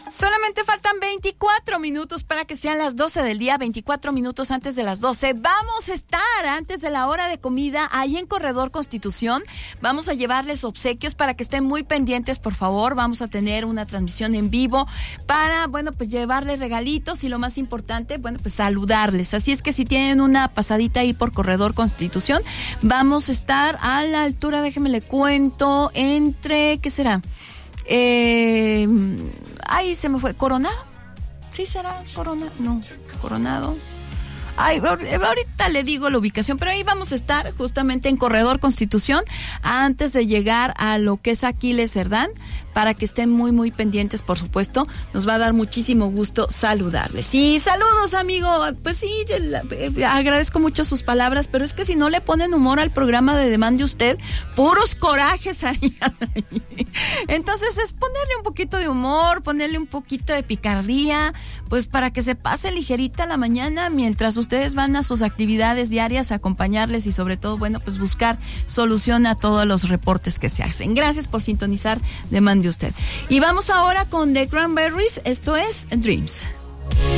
Solamente faltan 24 minutos para que sean las 12 del día, 24 minutos antes de las 12. Vamos a estar antes de la hora de comida ahí en Corredor Constitución. Vamos a llevarles obsequios para que estén muy pendientes, por favor. Vamos a tener una transmisión en vivo para, bueno, pues llevarles regalitos y lo más importante, bueno, pues saludarles. Así es que si tienen una pasadita ahí por Corredor Constitución, vamos a estar a la altura, déjenme le cuento, entre, ¿qué será? Ay, se me fue. ¿Coronado? ¿Sí será Coronado? No, Coronado. Ay, ahorita le digo la ubicación, pero ahí vamos a estar justamente en Corredor Constitución antes de llegar a lo que es Aquiles Cerdán, para que estén muy, muy pendientes, por supuesto. Nos va a dar muchísimo gusto saludarles. Y saludos, amigo. Pues sí, agradezco mucho sus palabras, pero es que si no le ponen humor al programa de Demande Usted, puros corajes harían ahí. Entonces es ponerle un poquito de humor, ponerle un poquito de picardía, pues para que se pase ligerita la mañana mientras ustedes van a sus actividades diarias, a acompañarles y sobre todo, bueno, pues buscar solución a todos los reportes que se hacen. Gracias por sintonizar Demande Usted. Y vamos ahora con The Cranberries, esto es Dreams.